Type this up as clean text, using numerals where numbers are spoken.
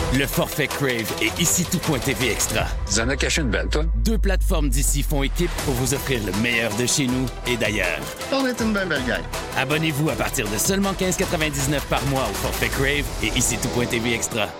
Le forfait Crave et ici tout.tv Extra. Tu en as caché une belle, toi? 2 plateformes d'ici font équipe pour vous offrir le meilleur de chez nous et d'ailleurs. On est une belle gang. Abonnez-vous à partir de seulement 15,99 par mois au forfait Crave et ici tout.tv Extra.